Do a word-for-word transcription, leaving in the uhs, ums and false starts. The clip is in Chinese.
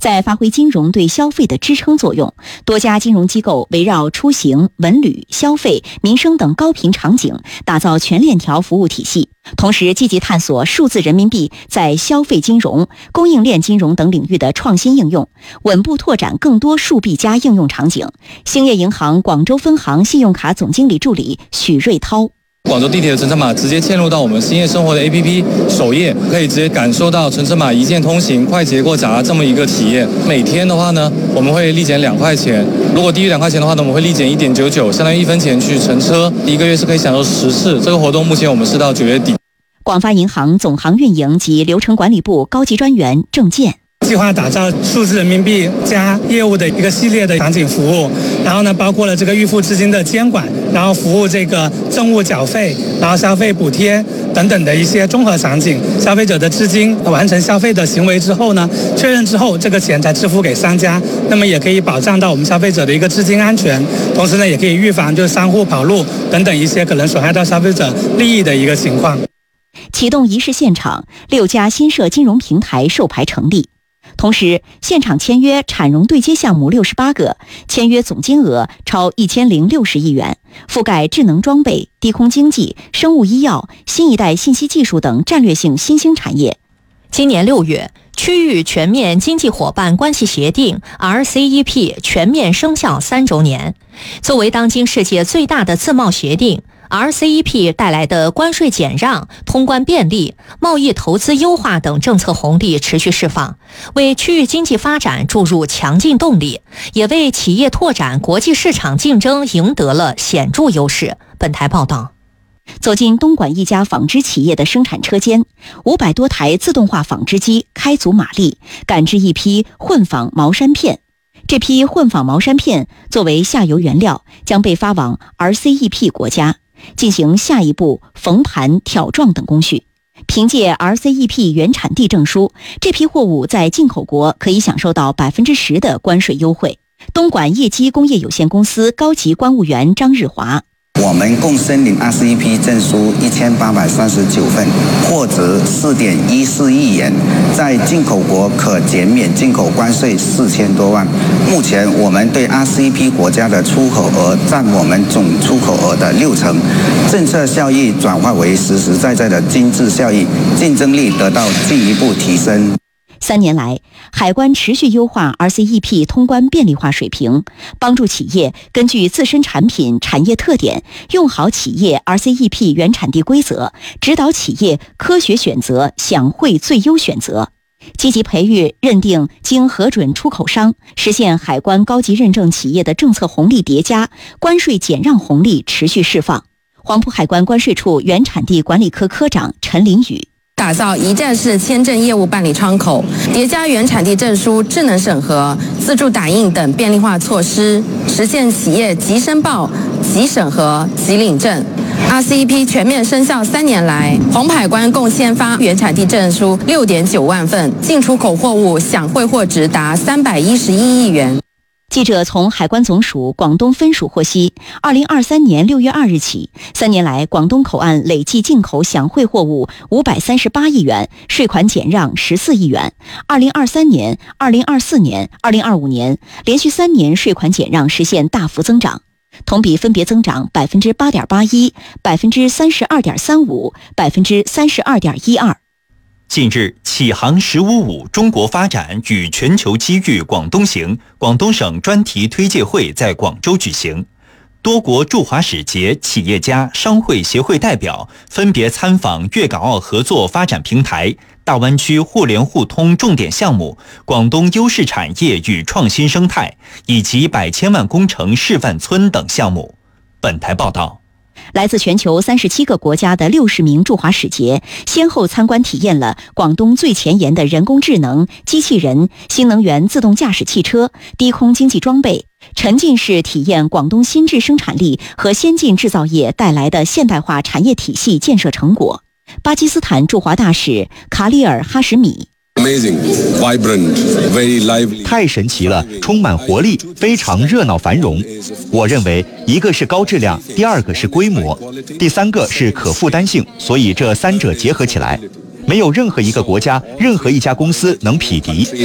在发挥金融对消费的支撑作用，多家金融机构围绕出行、文旅、消费、民生等高频场景，打造全链条服务体系，同时积极探索数字人民币在消费金融、供应链金融等领域的创新应用，稳步拓展更多数币加应用场景。兴业银行广州分行信用卡总经理助理许瑞涛。 广州地铁的乘车码直接嵌入到我们兴业生活的 A P P 首页，可以直接感受到乘车码一键通行、快捷过闸这么一个体验。每天的话呢，我们会立减两块钱，如果低于两块钱的话呢，我们会立减一点九九，相当于一分钱去乘车，一个月是可以享受十次。这个活动目前我们是到九月底。 广发银行总行运营及流程管理部高级专员郑健。 计划打造数字人民币加业务的一个系列的场景服务，然后呢，包括了这个预付资金的监管，然后服务这个政务缴费，然后消费补贴等等的一些综合场景。消费者的资金完成消费的行为之后呢，确认之后这个钱才支付给商家，那么也可以保障到我们消费者的一个资金安全，同时呢，也可以预防就是商户跑路等等一些可能损害到消费者利益的一个情况。 启动仪式现场，六家新设金融平台授牌成立。同时，现场签约产融对接项目六十八个，签约总金额超一千零六十亿元，覆盖智能装备、低空经济、生物医药、新一代信息技术等战略性新兴产业。 今年六月，区域全面经济伙伴关系协定 R C E P 全面生效三周年。作为当今世界最大的自贸协定，R C E P 带来的关税减让、通关便利、贸易投资优化等政策红利持续释放，为区域经济发展注入强劲动力，也为企业拓展国际市场竞争赢得了显著优势。本台报道。 走进东莞一家纺织企业的生产车间，五百多台自动化纺织机开足马力，赶制一批混纺毛衫片。这批混纺毛衫片作为下游原料，将被发往 R C E P 国家，进行下一步缝盘、挑撞等工序。凭借 R C E P 原产地证书，这批货物在进口国可以享受到 百分之十 的关税优惠。东莞业基工业有限公司高级关务员张日华。 我们共申领 R C E P 证书一千八百三十九份，获值四点一四亿元，在进口国可减免进口关税四千多万。目前我们对 R C E P 国家的出口额占我们总出口额的六成，政策效益转化为实实在在的经济效益，竞争力得到进一步提升。 三年来，海关持续优化 R C E P 通关便利化水平，帮助企业根据自身产品产业特点，用好企业 R C E P 原产地规则，指导企业科学选择，享惠最优选择。积极培育认定经核准出口商，实现海关高级认证企业的政策红利叠加，关税减让红利持续释放。黄埔海关关税处原产地管理科科长陈林宇。 打造一站式签证业务办理窗口，叠加原产地证书智能审核、自助打印等便利化措施，实现企业即申报、即审核、即领证。R C E P 全面生效三年来，黄埔海关共签发原产地证书六点九万份，进出口货物享惠货值达三百一十一亿元。 记者从海关总署广东分署获悉，二零二三年六月二日起，三年来广东口岸累计进口享惠货物五百三十八亿元，税款减让十四亿元。二零二三年、二零二四年、二零二五年连续三年税款减让实现大幅增长，同比分别增长百分之八点八一、百分之三十二点三五、百分之三十二点一二。 近日，启航十五五中国发展与全球机遇广东行广东省专题推介会在广州举行，多国驻华使节、企业家、商会协会代表分别参访粤港澳合作发展平台、大湾区互联互通重点项目、广东优势产业与创新生态以及百千万工程示范村等项目。本台报道。 来自全球三十七个国家的六十名驻华使节先后参观体验了广东最前沿的人工智能、机器人、新能源自动驾驶汽车、低空经济装备，沉浸式体验广东新质生产力和先进制造业带来的现代化产业体系建设成果。巴基斯坦驻华大使卡里尔哈什米。 Amazing, vibrant, very lively. 太神奇了，充满活力，非常热闹繁荣。我认为，一个是高质量，第二个是规模，第三个是可负担性，所以这三者结合起来，没有任何一个国家、任何一家公司能匹敌。